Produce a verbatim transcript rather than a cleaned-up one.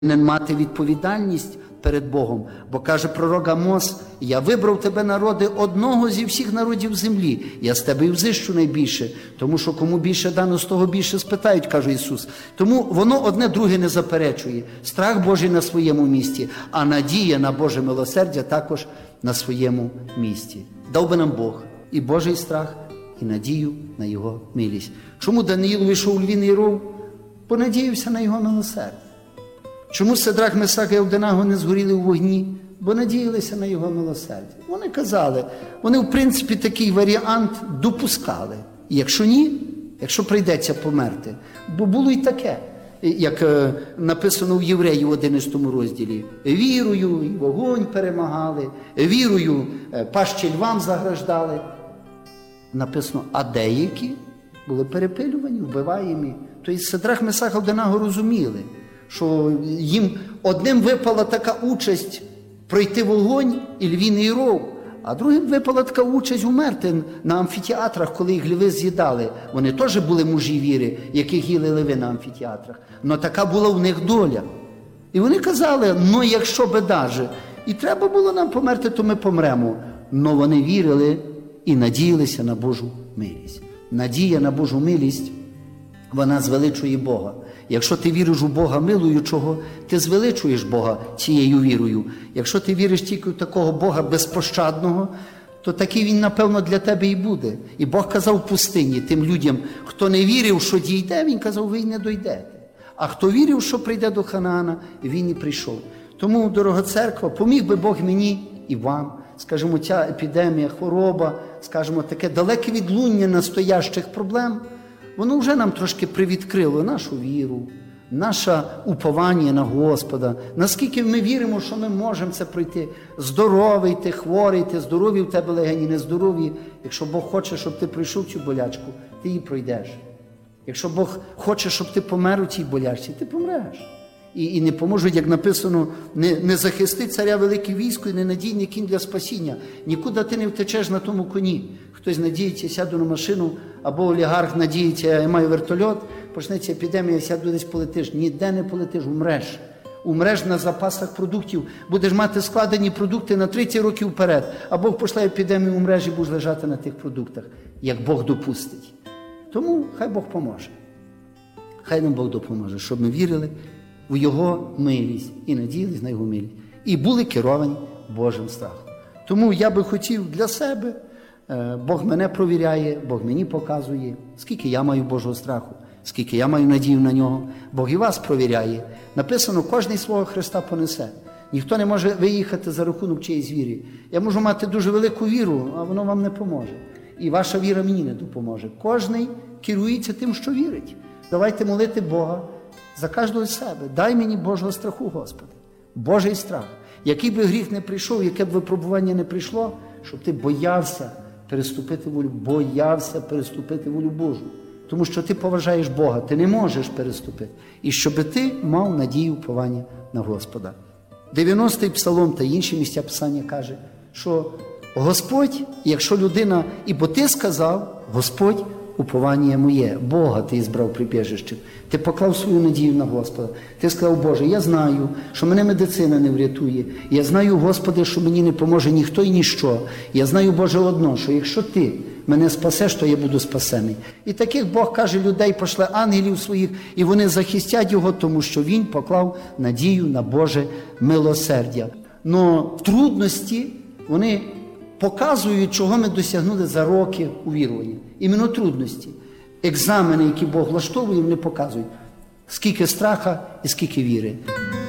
Не мати відповідальність перед Богом, бо каже пророк Амос: «Я вибрав тебе, народи, одного зі всіх народів землі, я з тебе і взищу найбільше, тому що кому більше дано, з того більше спитають», каже Ісус. Тому воно одне друге не заперечує. Страх Божий на своєму місці, а надія на Боже милосердя також на своєму місці. Дав би нам Бог і Божий страх, і надію на Його милість. Чому Даниїл вийшов у львіний ров? Бо надіявся на Його милосердя. Чому Сидрах, Месах і Авденаго не згоріли у вогні? Бо надіялися на Його милосердя. Вони казали, вони в принципі такий варіант допускали. І якщо ні, якщо прийдеться померти. Бо було і таке, як написано в Євреїв в одинадцятому розділі. Вірою і вогонь перемагали, вірою пащі львам заграждали. Написано, а деякі були перепилювані, вбиваємі. Тобто Сидрах, Месах і Авденаго розуміли, що їм одним випала така участь пройти вогонь і львіний ров, а другим випала така участь умерти на амфітеатрах, коли їх льви з'їдали. Вони теж були мужі віри, яких їли льви на амфітеатрах. Но така була в них доля. І вони казали, ну якщо би даже і треба було нам померти, то ми помремо. Но вони вірили і надіялися на Божу милість. Надія на Божу милість, вона звеличує Бога. Якщо ти віриш у Бога милуючого, ти звеличуєш Бога цією вірою. Якщо ти віриш тільки в такого Бога безпощадного, то такий Він, напевно, для тебе і буде. І Бог казав в пустині тим людям, хто не вірив, що дійде, Він казав, ви й не дойдете. А хто вірив, що прийде до Ханаана, він і прийшов. Тому, дорога церква, поміг би Бог мені і вам. Скажімо, ця епідемія, хвороба, скажімо, таке далеке відлуння настоящих проблем, воно вже нам трошки привідкрило нашу віру, наше уповання на Господа. Наскільки ми віримо, що ми можемо це пройти. Здоровий ти, хворий ти, здорові в тебе легені, нездорові. Якщо Бог хоче, щоб ти пройшов цю болячку, ти її пройдеш. Якщо Бог хоче, щоб ти помер у цій болячці, ти помреш. І, і не поможуть, як написано, не, не захисти царя велике військо і ненадійний кінь для спасіння. Нікуди ти не втечеш на тому коні. Хтось надіється, сяду на машину, або олігарх надіється, я маю вертольот, почнеться епідемія, сяду десь полетиш. Ніде не полетиш, умреш. Умреш на запасах продуктів, будеш мати складені продукти на тридцять років вперед. А Бог пошле епідемію, умреш і будеш лежати на тих продуктах, як Бог допустить. Тому хай Бог поможе. Хай нам Бог допоможе, щоб ми вірили у Його милість і надіялись на Його милість. І були керовані Божим страхом. Тому я би хотів для себе, Бог мене провіряє, Бог мені показує, скільки я маю Божого страху, скільки я маю надію на Нього. Бог і вас провіряє. Написано, кожний свого Христа понесе. Ніхто не може виїхати за рахунок чиєїсь віри. Я можу мати дуже велику віру, а воно вам не поможе. І ваша віра мені не допоможе. Кожний керується тим, що вірить. Давайте молити Бога за кожного з себе. Дай мені Божого страху, Господи. Божий страх. Який би гріх не прийшов, яке б випробування не прийшло, щоб ти боявся переступити волю, боявся переступити волю Божу. Тому що ти поважаєш Бога, ти не можеш переступити. І щоб ти мав надію уповання на Господа. дев'яностий псалом та інші місця Писання каже, що Господь, якщо людина, і бо ти сказав, Господь, уповання моє, Бога ти збрав прибіжище. Ти поклав свою надію на Господа. Ти сказав, Боже, я знаю, що мене медицина не врятує. Я знаю, Господи, що мені не поможе ніхто і ніщо. Я знаю, Боже, одно, що якщо ти мене спасеш, то я буду спасений. І таких Бог каже, людей пошле ангелів своїх, і вони захистять його, тому що він поклав надію на Боже милосердя. Но трудності, вони показують, чого ми досягнули за роки увірування. Іменно трудності. Екзамени, які Бог влаштовує, вони показують, скільки страха і скільки віри.